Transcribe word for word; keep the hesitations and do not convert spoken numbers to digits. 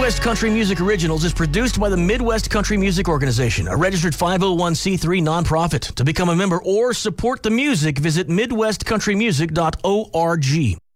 Midwest Country Music Originals is produced by the Midwest Country Music Organization, a registered five oh one c three nonprofit. To become a member or support the music, visit midwest country music dot org.